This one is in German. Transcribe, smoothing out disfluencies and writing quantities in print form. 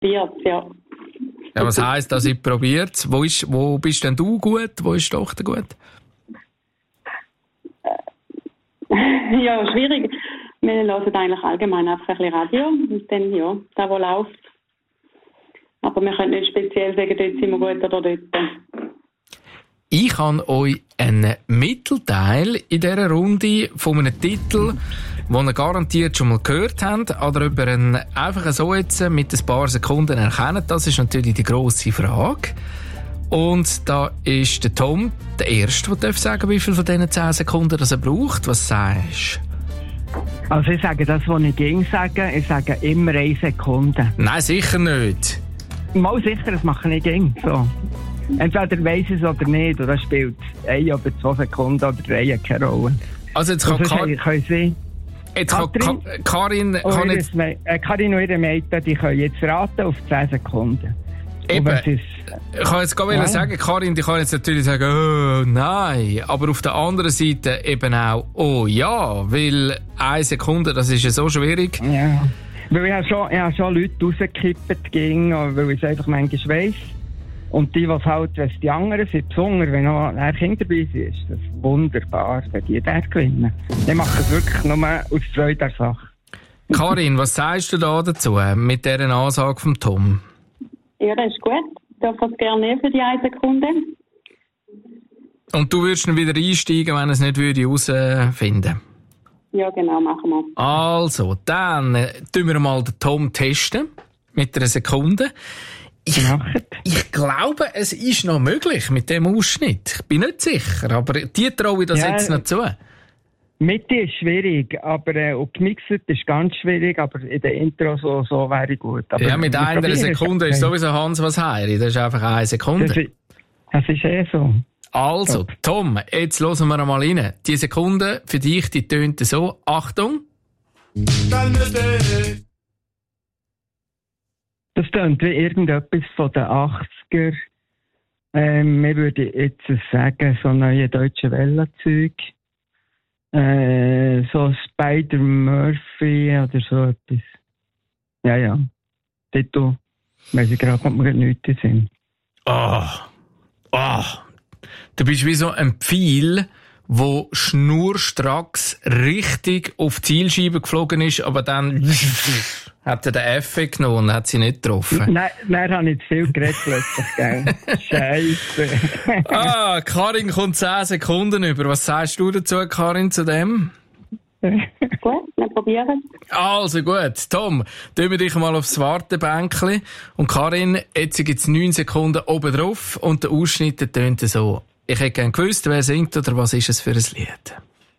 probiert, ja. Ja, was heisst das, ich probiert's? Wo bist denn du gut? Wo ist die Tochter gut? Ja, schwierig. Wir hören eigentlich allgemein einfach ein bisschen Radio und dann, ja, da wo läuft. Aber wir können nicht speziell sagen, dort sind wir gut oder dort. Ich habe euch einen Mittelteil in dieser Runde von einem Titel, den ihr garantiert schon mal gehört habt, oder ob ihr ihn einfach so jetzt mit ein paar Sekunden erkennt. Das ist natürlich die grosse Frage. Und da ist der Tom der Erste, der sagen darf, wie viel von diesen 10 Sekunden das er braucht. Was sagst du? Also ich sage das, was ich gegen sage. Ich sage immer 1 Sekunde. Nein, sicher nicht. Mal sicher, das mache ich gegen so. Entweder weiss es oder nicht, oder spielt 1 oder 2 Sekunden oder 3 keine Rolle. Also jetzt kann Karin und ihre Mädchen, die können jetzt raten auf 10 Sekunden. Eben. Ich kann jetzt gerade sagen, Karin, die kann jetzt natürlich sagen, oh nein, aber auf der anderen Seite eben auch, oh ja, weil 1 Sekunde, das ist ja so schwierig. Ja, weil ich habe schon Leute rausgekippt, weil ich es einfach manchmal weiss. Und die, was halt, wenn die anderen sind, besonders, wenn noch ein Kind dabei ist, ist das wunderbar, wenn die dort gewinnen. Ich mache es wirklich nur aus Freude der Sache. Karin, was sagst du da dazu, mit dieser Ansage vom Tom? Ja, das ist gut. Ich darf das gerne nehmen für die 1 Sekunde. Und du würdest dann wieder einsteigen, wenn er es nicht herausfinden würde? Ja, genau, machen wir. Also, dann tun wir mal den Tom testen. Mit 1 Sekunde. Ich glaube, es ist noch möglich mit dem Ausschnitt. Ich bin nicht sicher, aber die traue ich das jetzt noch zu. Mitte ist schwierig, aber und gemixed ist ganz schwierig, aber in der Intro so wäre gut. Aber ja, mit 1 Sekunde ist sowieso Hans was Heiri. Das ist einfach 1 Sekunde. Das ist so. Also, Tom, jetzt hören wir mal rein. Die Sekunde für dich, die tönt so. Achtung! Das tönt wie irgendetwas von den 80er. Wir würden jetzt sagen, so neue deutsche Welle-Zeug. So Spider-Murphy oder so etwas. Ja. Titel, weiss ich gerade, kommt mir nichts in den Sinn. Du bist wie so ein Pfeil, wo schnurstracks richtig auf die Zielscheibe geflogen ist, aber dann hat er den Effekt genommen und hat sie nicht getroffen. Nein, habe ich zu viel geredet plötzlich, gell? Scheisse. Karin kommt 10 Sekunden über. Was sagst du dazu, Karin, zu dem? Gut, wir probieren. Also gut, Tom, tun wir dich mal aufs Wartebänkchen. Und Karin, jetzt gibt es 9 Sekunden oben drauf und der Ausschnitt tönt so. Ich hätte gerne gewusst, wer singt oder was ist es für ein Lied.